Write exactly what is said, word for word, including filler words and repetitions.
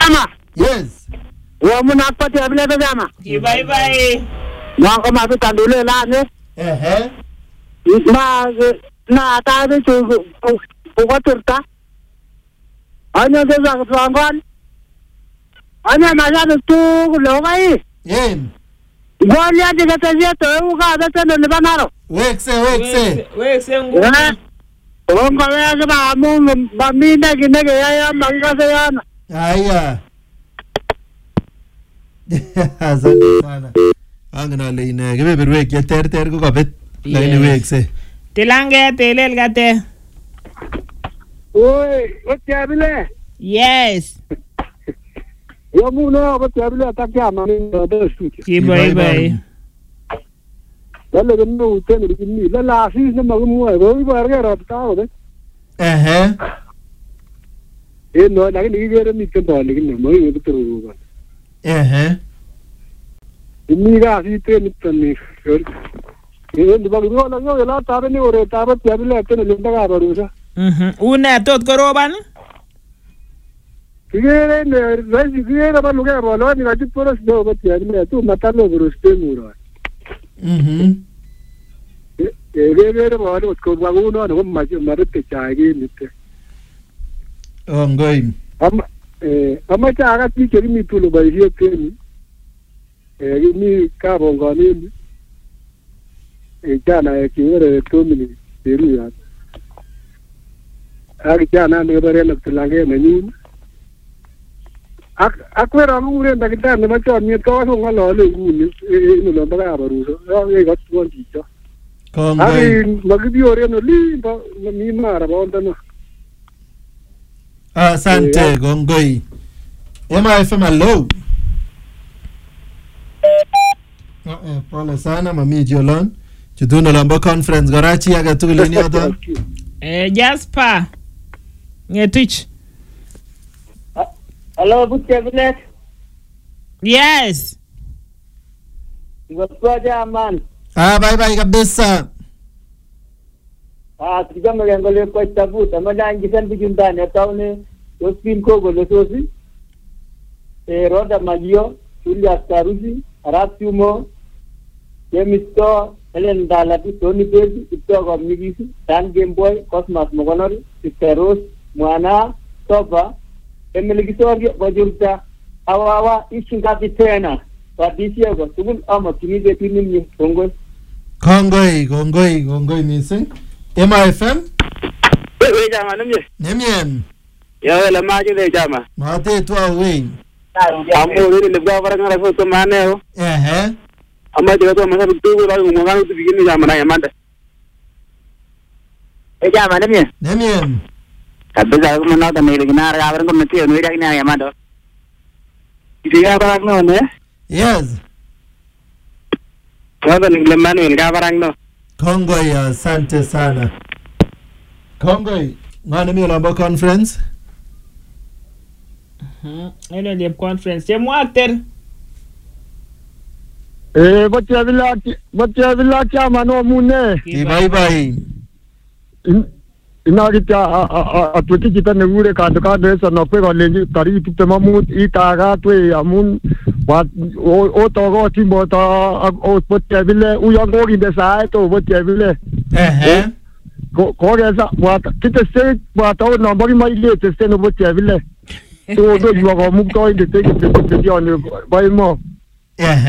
Chama. Yes. Wa munapati abile chama. Bye bye. Wango mapita ndule lane. Ehe. Na na tabe chu uko turta. Anya deza kwangwan. Anya najana tu logai. Yem. Golia diga tazia to uga data no banaro. Wekse wekse. Wekse ngu. Ongo ya ba mu mamina ginege ya ya mangase yana. Aya. Asante sana. Angana leina gebe berwek ya ter ter ko kabet. Laini wekse. Tilange telel gate. Oi, otia bile. Yes. Yo mu no otia bile atakia mami do studio. Bye bye. Lalle gnu tene ni la la si ne magu e go ibar ga rabta ode. Ehe. E no na ni gere mi ke do ni ne mo yo tru go. Ehe. Ni ga si te ni tani. E ni ba go na yo la ta ni ore ta ba tia bile tene le ga ba ru sa. Mhm. Une tot koroban? Gere ne resi gere ba lu ga ba lo ni ga ti poros do ba tia bile tu matalo ru ste muro. Mhm. Gere ba ro ko ba go no no ma ma re te cha gi ni te. Ongoi. Am eh ama cha ga ti ke mi tu lo ba hi ke ni. Eh ni ka bo ga ni. Eh cha na e ki re to mi ni ru ya. Ag cha na ne ba re na tlange na ni. Ak akwera lu re da kita ne ma cha mi to so nga lo le ni ni lo ba ga ba ru so. Ya ga tu ti cho. Ongoi. Ai magdi ore no li ba mi ma ra ba on no. Asante gongoi. M I F M hello. Eh pole sana mami Jolon. Chutuno lamba conference garachi aga tugulini ata. Eh Jasper. Ngetich. Hello, Butchevilet. Yes. Ngoja man. Ah bye bye kabisa. Ah, tiga mengangole ko tabu, tamadan gisan bijunda ne tawne, yospin ko gole sosi. E roda magio, Julia Starusi, Aratumo, Yemisto, Helen Dalati, Tony Baby, Itogo Migisi, Dan Game Boy, Cosmas Mogonori, Sisteros, Moana, Toba, Emily Gisorgi, Bajulta, Awawa, Ishingati Tena, Patricia, Tugul Amo, Timide Tinim, Congo. Gongoi, gongoi, gongoi missing. M I F M? We jama namje. Nemien. Ya wala ma je le jama. Mate twa we. Amo ni le gwa bara ngara ko mane o. Ehe. Amma je to ma sa tu ba mo ngana tu bigini jama na yamanda. E jama namje. Nemien. Kabisa ko na ta ne le gina ra bara ko meti no ira gina yamanda. Diga bara no ne? Yes. Wala ni le manuel ga bara no. Kongoi asante sana. Kongoi. Ngani mi lamba conference? Mhm. Ele le conference. Je moi acteur. Eh botia villa botia villa kya mano mune. Bye bye. Ina kita atuti kita ne gure ka ka de sa no pe ga le tari tu te mamu I ta ga tu amun wa o to go ti mo ta o botia villa u yo go inde sa to botia villa. Ehe. Ko ko ga sa wa kita se wa to no bari mai le te se no botia villa. To do yo go mu ko inde te te te yo ne bai mo. Ehe.